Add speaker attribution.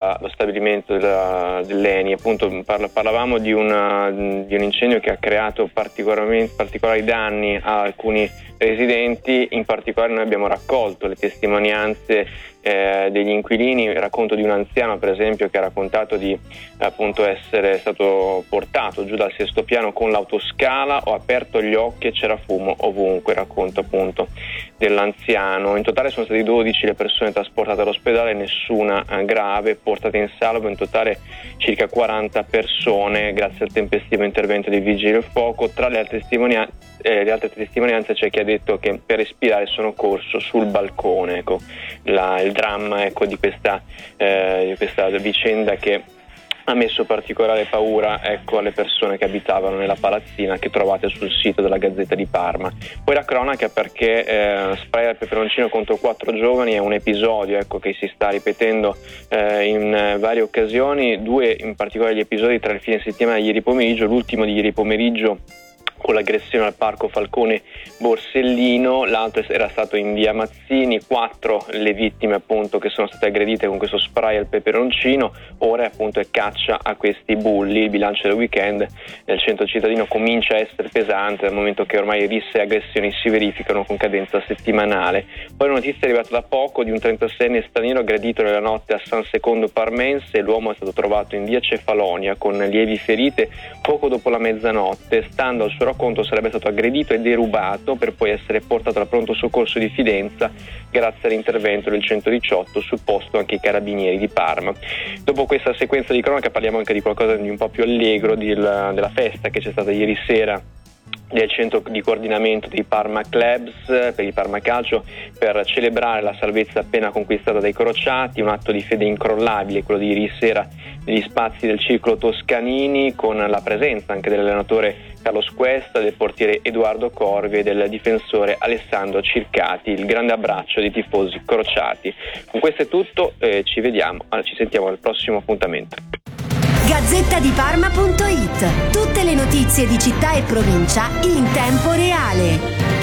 Speaker 1: lo stabilimento dell'ENI. Appunto parlavamo di un incendio che ha creato particolari danni a alcuni residenti. In particolare noi abbiamo raccolto le testimonianze degli inquilini. Il racconto di un anziano, per esempio, che ha raccontato di appunto essere stato portato giù dal sesto piano con l'autoscala, ho aperto gli occhi e c'era fumo ovunque. Racconto appunto dell'anziano. In totale sono stati 12 le persone trasportate all'ospedale, nessuna grave, portate in salvo. In totale circa 40 persone grazie al tempestivo intervento dei vigili del fuoco. Tra le altre testimonianze c'è chi ha detto che per respirare sono corso sul balcone. Ecco, il dramma, ecco, di questa vicenda che ha messo particolare paura, ecco, alle persone che abitavano nella palazzina, che trovate sul sito della Gazzetta di Parma. Poi la cronaca, perché spray al peperoncino contro 4 giovani è un episodio, ecco, che si sta ripetendo in varie occasioni. 2 in particolare gli episodi tra il fine settimana e ieri pomeriggio. L'ultimo di ieri pomeriggio con l'aggressione al parco Falcone Borsellino, l'altro era stato in via Mazzini. 4 le vittime appunto che sono state aggredite con questo spray al peperoncino. Ora appunto è caccia a questi bulli. Il bilancio del weekend nel centro cittadino comincia a essere pesante, dal momento che ormai risse e aggressioni si verificano con cadenza settimanale. Poi una notizia arrivata da poco di un 36enne straniero aggredito nella notte a San Secondo Parmense. L'uomo è stato trovato in via Cefalonia con lievi ferite poco dopo la mezzanotte. Stando al suo racconto sarebbe stato aggredito e derubato per poi essere portato al pronto soccorso di Fidenza grazie all'intervento del 118, sul posto anche i carabinieri di Parma. Dopo questa sequenza di cronaca parliamo anche di qualcosa di un po' più allegro, della festa che c'è stata ieri sera del centro di coordinamento dei Parma Clubs per il Parma Calcio, per celebrare la salvezza appena conquistata dai crociati. Un atto di fede incrollabile, quello di ieri sera negli spazi del circolo Toscanini, con la presenza anche dell'allenatore Carlos Cuesta, del portiere Edoardo Corvi e del difensore Alessandro Circati. Il grande abbraccio dei tifosi crociati. Con questo è tutto, ci sentiamo al prossimo appuntamento.
Speaker 2: Gazzetta di Parma.it. Tutte le notizie di città e provincia in tempo reale.